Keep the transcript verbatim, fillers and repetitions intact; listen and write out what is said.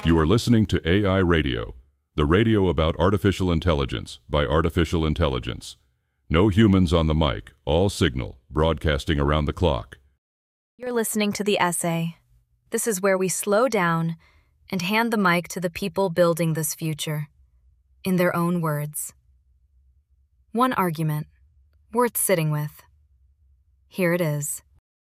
You are listening to A I Radio, the radio about artificial intelligence by artificial intelligence. No humans on the mic, all signal, broadcasting around the clock. You're listening to The Essay. This is where we slow down and hand the mic to the people building this future, in their own words. One argument, worth sitting with. Here it is.